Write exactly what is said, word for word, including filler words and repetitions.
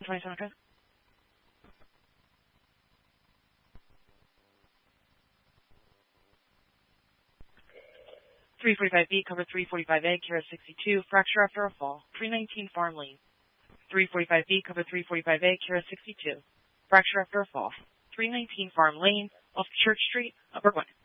twenty-seven, okay. three forty-five B, cover three forty-five A, Kira sixty-two, fracture after a fall. three nineteen Farm Lane. three forty-five B, cover three forty-five A, Kira sixty-two, fracture after a fall. three nineteen Farm Lane, off Church Street, Upper Gwinnett.